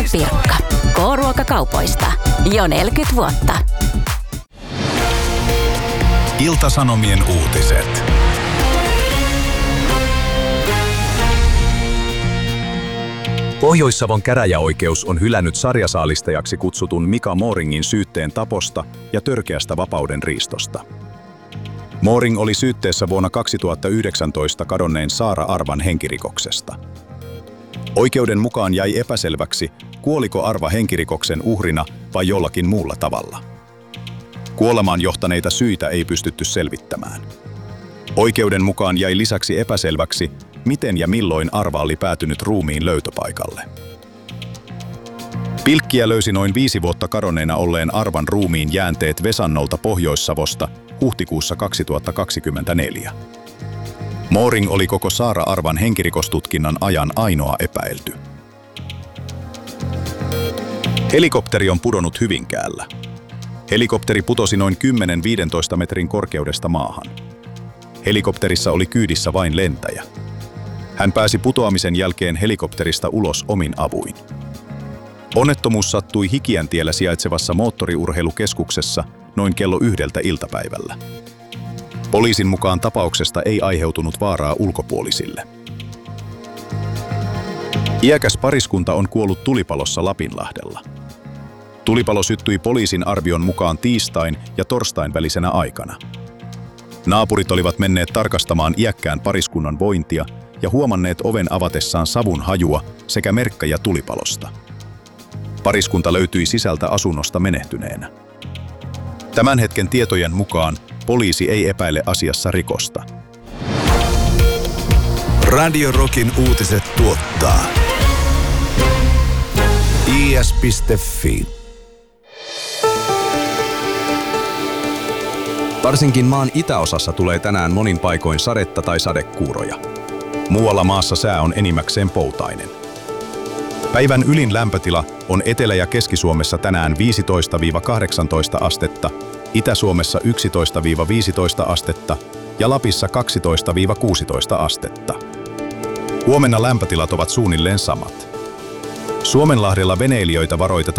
Pirkka. K-ruokakaupoista. Jo 40 vuotta. Ilta-Sanomien uutiset. Pohjois-Savon käräjäoikeus on hylännyt sarjasaalistajaksi kutsutun Mika Mooringin syytteen taposta ja törkeästä vapaudenriistosta. Mooring oli syytteessä vuonna 2019 kadonneen Saara Arvan henkirikoksesta. Oikeuden mukaan jäi epäselväksi, kuoliko Arva henkirikoksen uhrina vai jollakin muulla tavalla. Kuolemaan johtaneita syitä ei pystytty selvittämään. Oikeuden mukaan jäi lisäksi epäselväksi, miten ja milloin Arva oli päätynyt ruumiin löytöpaikalle. Pilkkiä löysi noin 5 vuotta kadonneena olleen Arvan ruumiin jäänteet Vesannolta Pohjois-Savosta huhtikuussa 2024. Mooring oli koko Saara Arvan henkirikostutkinnan ajan ainoa epäilty. Helikopteri on pudonnut Hyvinkäällä. Helikopteri putosi noin 10-15 metrin korkeudesta maahan. Helikopterissa oli kyydissä vain lentäjä. Hän pääsi putoamisen jälkeen helikopterista ulos omin avuin. Onnettomuus sattui Hikiäntiellä sijaitsevassa moottoriurheilukeskuksessa noin kello 1 iltapäivällä. Poliisin mukaan tapauksesta ei aiheutunut vaaraa ulkopuolisille. Iäkäs pariskunta on kuollut tulipalossa Lapinlahdella. Tulipalo syttyi poliisin arvion mukaan tiistain ja torstain välisenä aikana. Naapurit olivat menneet tarkastamaan iäkkään pariskunnan vointia ja huomanneet oven avatessaan savun hajua sekä merkkejä tulipalosta. Pariskunta löytyi sisältä asunnosta menehtyneenä. Tämän hetken tietojen mukaan poliisi ei epäile asiassa rikosta. Radio Rockin uutiset tuottaa is.fi. Varsinkin maan itäosassa tulee tänään monin paikoin sadetta tai sadekuuroja. Muualla maassa sää on enimmäkseen poutainen. Päivän ylin lämpötila on Etelä- ja Keski-Suomessa tänään 15-18 astetta, Itä-Suomessa 11-15 astetta ja Lapissa 12-16 astetta. Huomenna lämpötilat ovat suunnilleen samat. Suomenlahdella veneilijöitä varoitetaan